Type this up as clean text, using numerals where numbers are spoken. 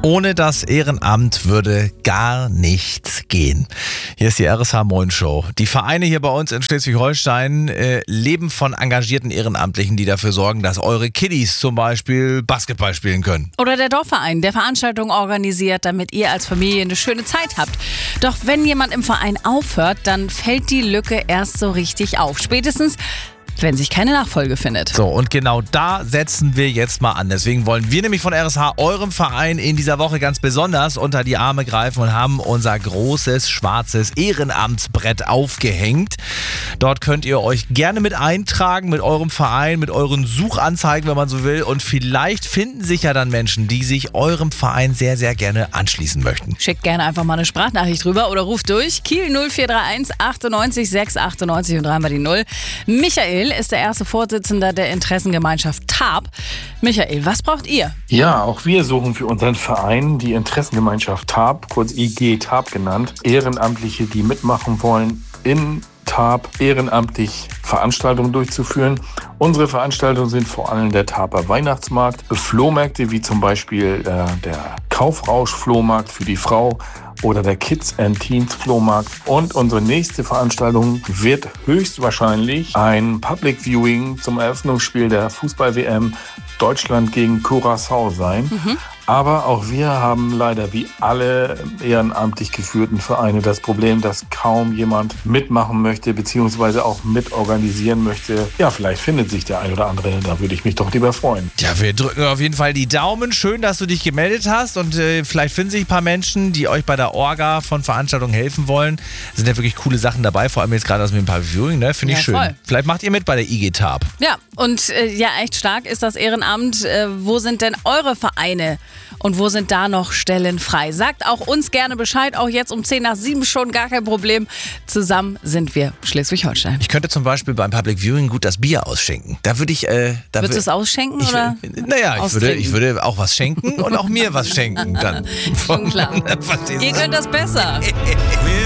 Ohne das Ehrenamt würde gar nichts gehen. Hier ist die RSH Moin Show. Die Vereine hier bei uns in Schleswig-Holstein leben von engagierten Ehrenamtlichen, die dafür sorgen, dass eure Kiddies zum Beispiel Basketball spielen können. Oder der Dorfverein, der Veranstaltungen organisiert, damit ihr als Familie eine schöne Zeit habt. Doch wenn jemand im Verein aufhört, dann fällt die Lücke erst so richtig auf. Spätestens, wenn sich keine Nachfolge findet. So, und genau da setzen wir jetzt mal an. Deswegen wollen wir nämlich von RSH eurem Verein in dieser Woche ganz besonders unter die Arme greifen und haben unser großes schwarzes Ehrenamtsbrett aufgehängt. Dort könnt ihr euch gerne mit eintragen, mit eurem Verein, mit euren Suchanzeigen, wenn man so will. Und vielleicht finden sich ja dann Menschen, die sich eurem Verein sehr, sehr gerne anschließen möchten. Schickt gerne einfach mal eine Sprachnachricht rüber oder ruft durch. Kiel 0431 98 698 und dreimal die 0. Michael ist der erste Vorsitzende der Interessengemeinschaft TAB. Michael, was braucht ihr? Ja, auch wir suchen für unseren Verein, die Interessengemeinschaft TAB, kurz IG TAB genannt, Ehrenamtliche, die mitmachen wollen, in TAB ehrenamtlich Veranstaltungen durchzuführen. Unsere Veranstaltungen sind vor allem der TABer Weihnachtsmarkt, Flohmärkte wie zum Beispiel der Kaufrausch-Flohmarkt für die Frau oder der Kids and Teens Flohmarkt. Und unsere nächste Veranstaltung wird höchstwahrscheinlich ein Public Viewing zum Eröffnungsspiel der Fußball-WM Deutschland gegen Curaçao sein. Aber auch wir haben leider wie alle ehrenamtlich geführten Vereine das Problem, dass kaum jemand mitmachen möchte beziehungsweise auch mitorganisieren möchte. Ja, vielleicht findet sich der ein oder andere, da würde ich mich doch lieber freuen. Ja, wir drücken auf jeden Fall die Daumen. Schön, dass du dich gemeldet hast und vielleicht finden sich ein paar Menschen, die euch bei der Orga von Veranstaltungen helfen wollen. Da sind ja wirklich coole Sachen dabei, vor allem jetzt gerade das mit dem Public Viewing, ne? Finde ich schön. Voll. Vielleicht macht ihr mit bei der IG TAB. Ja, und echt stark ist das Ehrenamt. Wo sind denn eure Vereine? Und wo sind da noch Stellen frei? Sagt auch uns gerne Bescheid, auch jetzt um 6:10 schon, gar kein Problem. Zusammen sind wir Schleswig-Holstein. Ich könnte zum Beispiel beim Public Viewing gut das Bier ausschenken. Da würde ich... Würdest du es ausschenken oder? Naja, ich würde auch was schenken und auch mir was schenken dann. Schon klar. Ihr könnt das besser.